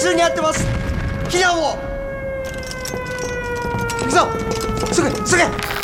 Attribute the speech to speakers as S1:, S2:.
S1: 中に遭ってます。避難を。行くぞ。すぐ。